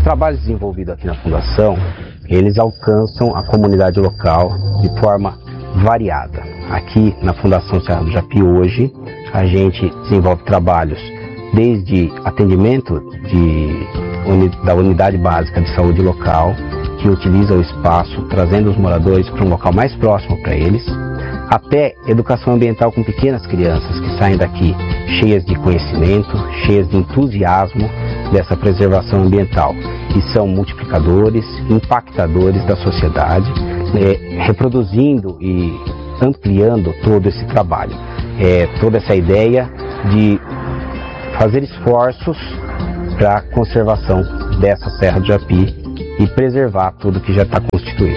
trabalhos desenvolvidos aqui na Fundação, eles alcançam a comunidade local de forma variada. Aqui na Fundação Serra do Japi hoje, a gente desenvolve trabalhos desde atendimento da unidade básica de saúde local, que utiliza o espaço, trazendo os moradores para um local mais próximo para eles, até educação ambiental com pequenas crianças que saem daqui cheias de conhecimento, cheias de entusiasmo dessa preservação ambiental, e são multiplicadores, impactadores da sociedade, reproduzindo e ampliando todo esse trabalho, toda essa ideia de fazer esforços para a conservação dessa Serra do Japi e preservar tudo que já está constituído.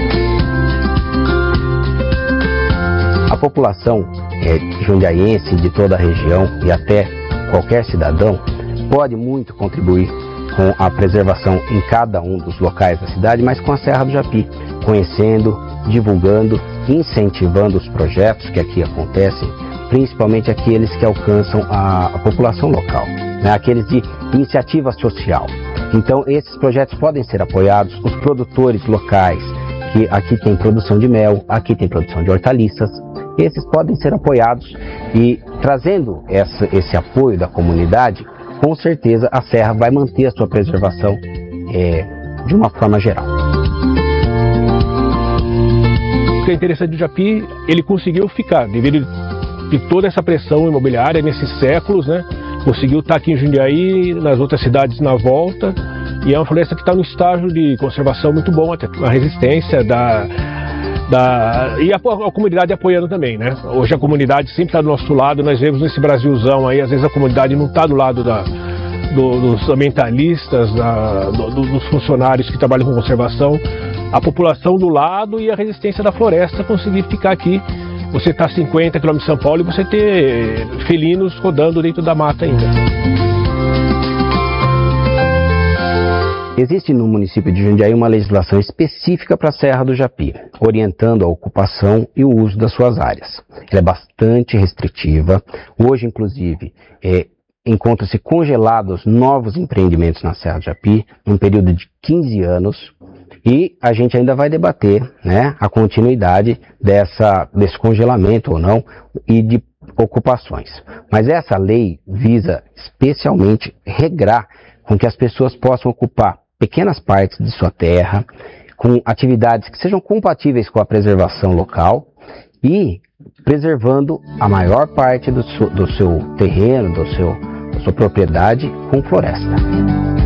A população jundiaiense de toda a região e até qualquer cidadão pode muito contribuir com a preservação em cada um dos locais da cidade, mas com a Serra do Japi, conhecendo, divulgando, incentivando os projetos que aqui acontecem, principalmente aqueles que alcançam a população local, né? Aqueles de iniciativa social. Então esses projetos podem ser apoiados, os produtores locais, que aqui tem produção de mel, aqui tem produção de hortaliças, esses podem ser apoiados, e trazendo esse apoio da comunidade, com certeza a serra vai manter a sua preservação de uma forma geral. O que é interessante do Japi, ele conseguiu ficar, devido de toda essa pressão imobiliária nesses séculos, né? Conseguiu estar aqui em Jundiaí, nas outras cidades na volta, e é uma floresta que está no estágio de conservação muito bom, até a resistência e a comunidade apoiando também, né? Hoje a comunidade sempre está do nosso lado, nós vemos nesse Brasilzão aí, às vezes a comunidade não está do lado dos ambientalistas, dos funcionários que trabalham com conservação, a população do lado e a resistência da floresta conseguir ficar aqui. Você está a 50 km de São Paulo e você ter felinos rodando dentro da mata ainda. Existe no município de Jundiaí uma legislação específica para a Serra do Japi, orientando a ocupação e o uso das suas áreas. Ela é bastante restritiva. Hoje, inclusive, encontram-se congelados novos empreendimentos na Serra do Japi, num período de 15 anos, e a gente ainda vai debater, né, a continuidade desse congelamento ou não, e de ocupações. Mas essa lei visa especialmente regrar com que as pessoas possam ocupar pequenas partes de sua terra, com atividades que sejam compatíveis com a preservação local e preservando a maior parte do seu terreno, da sua propriedade com floresta.